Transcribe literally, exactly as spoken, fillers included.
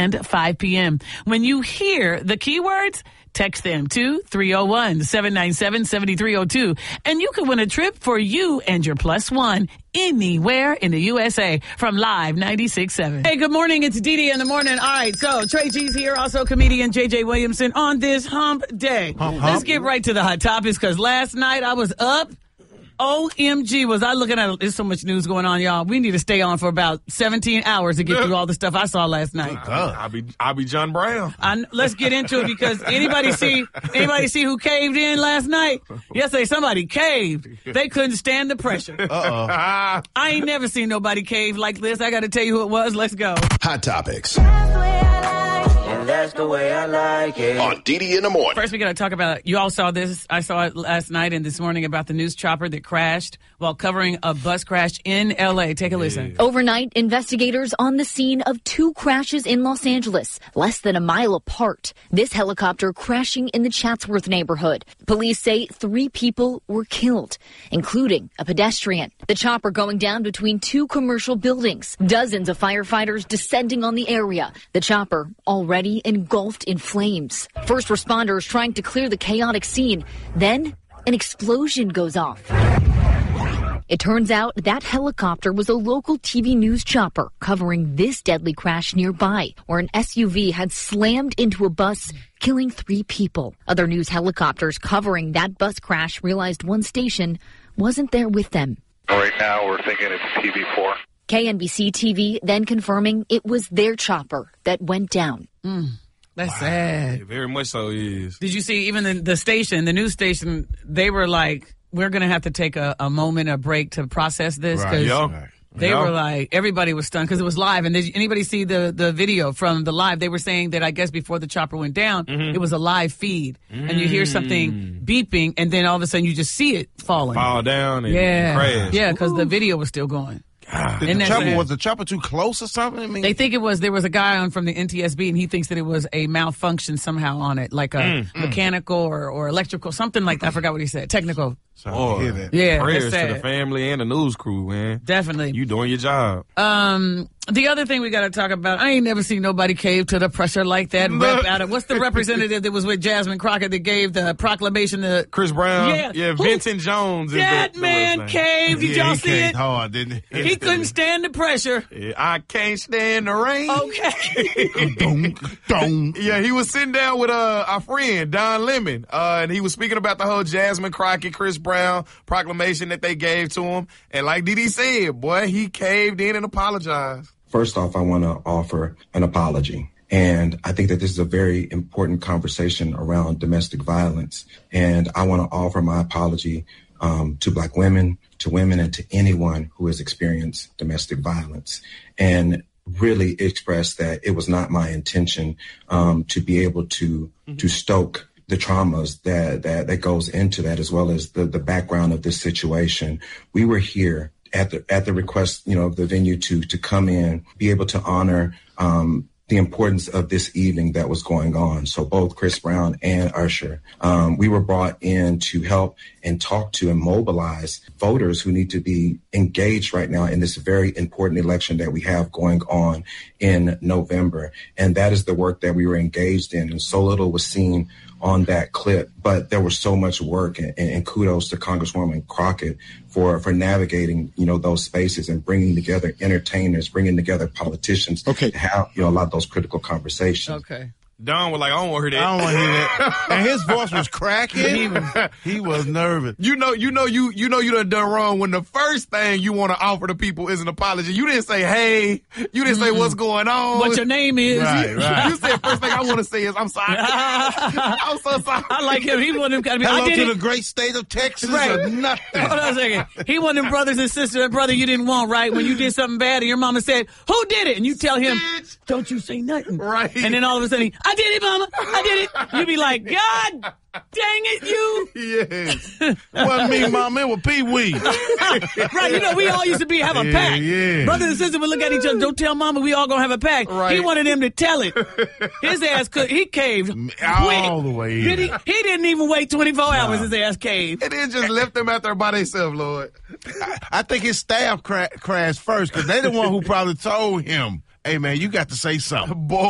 and five p.m. When you hear the keywords, text them to three oh one, seven nine seven, seven three oh two, and you can win a trip for you and your plus one anywhere in the U S A from Live ninety-six point seven. Hey, good morning. It's Dee Dee in the morning. All right, so Trey G's here, also comedian J J Williamson on this hump day. Hump, hump. Let's get right to the hot topics, because last night I was up. O M G, was I looking at, there's so much news going on, y'all. We need to stay on for about seventeen hours to get through all the stuff I saw last night. I'll be, I'll be John Brown. I, let's get into it, because anybody see, anybody see who caved in last night? Yesterday, somebody caved. They couldn't stand the pressure. Uh-oh. I ain't never seen nobody cave like this. I got to tell you who it was. Let's go. Hot Topics. And that's the way I like it. On Dee Dee in the morning. First, we got to talk about, you all saw this. I saw it last night and this morning about the news chopper that crashed while covering a bus crash in L A. Take a listen. Overnight, investigators on the scene of two crashes in Los Angeles, less than a mile apart. This helicopter crashing in the Chatsworth neighborhood. Police say three people were killed, including a pedestrian. The chopper going down between two commercial buildings. Dozens of firefighters descending on the area. The chopper already engulfed in flames. First responders trying to clear the chaotic scene. Then an explosion goes off. It turns out that helicopter was a local T V news chopper covering this deadly crash nearby, where an S U V had slammed into a bus, killing three people. Other news helicopters covering that bus crash realized one station wasn't there with them. Right now, we're thinking it's T V four. K N B C T V then confirming it was their chopper that went down. Mm, that's Wow. sad. It very much so is. Did you see even the, the station, the news station, they were like, we're going to have to take a, a moment, a break to process this. Right. Because Yep. they Yep. were like, everybody was stunned because it was live. And did anybody see the, the video from the live? They were saying that I guess before the chopper went down, Mm-hmm. it was a live feed. Mm. And you hear something beeping, and then all of a sudden you just see it falling. Fall down and yeah. crash. Yeah, because the video was still going. God. Isn't The that chopper, sad? was the chopper too close or something? I mean, They think it was, there was a guy on from the N T S B, and he thinks that it was a malfunction somehow on it, like a Mm, mechanical or, or electrical, something like that. I forgot what he said. Technical. sorry to hear that. Yeah, Prayers that's to the sad. family and the news crew, man. Definitely. You doing your job. Um, the other thing we got to talk about, I ain't never seen nobody cave to the pressure like that. Rep out of, what's the representative that was with Jasmine Crockett that gave the proclamation to Chris Brown. Yeah. Yeah, Who- Vincent Jones. Is that the, the man what's his name. caved? Did Yeah, y'all he see caved it? hard, didn't he? He couldn't stand the pressure. Yeah, I can't stand the rain. Okay. Dong, dong. Yeah, he was sitting down with uh, our friend, Don Lemon, uh, and he was speaking about the whole Jasmine Crockett, Chris Brown proclamation that they gave to him. And like Dee Dee said, boy, he caved in and apologized. First off, I want to offer an apology. And I think that this is a very important conversation around domestic violence. And I want to offer my apology um, to Black women, to women, and to anyone who has experienced domestic violence. And really express that it was not my intention um, to be able to mm-hmm. to stoke the traumas that, that that goes into that, as well as the, the background of this situation. We were here at the at the request, you know, of the venue to to come in, be able to honor um, the importance of this evening that was going on. So both Chris Brown and Usher, um, we were brought in to help and talk to and mobilize voters who need to be engaged right now in this very important election that we have going on in November. And that is the work that we were engaged in. And so little was seen on that clip, but there was so much work, and, and kudos to Congresswoman Crockett for, for navigating, you know, those spaces and bringing together entertainers, bringing together politicians Okay. to have, you know, a lot of those critical conversations. Okay. Don was like, I don't want to hear that. I don't want to hear that. And his voice was cracking. He was, he was nervous. You know, you know, you you know, you done done wrong when the first thing you want to offer to people is an apology. You didn't say, "Hey," you didn't say, "What's going on?" What your name is? Right, You, right. you said first thing I want to say is, "I'm sorry." I'm so sorry. I like him. He one of them kind of be, I Hello did to it. the great state of Texas Right. or nothing. Hold on a second. He one of them brothers and sisters, that brother you didn't want, right? When you did something bad and your mama said, "Who did it?" And you tell him, Bitch. "Don't you say nothing." Right. And then all of a sudden, I did it, mama. I did it. You be like, God dang it, you. Yes. Wasn't me, mom. It was Pee Wee. Right, you know, we all used to be have a Yeah, pact. yeah. Brothers and sisters would look at each other, don't tell mama we all gonna have a pact. Right. He wanted them to tell it. His ass could, he caved All quick. the way in. Did he, he didn't even wait twenty-four hours, his ass caved. And then just left them out there by themselves, Lord. I think his staff cra- crashed first because they the one who probably told him, hey, man, you got to say something. Boy.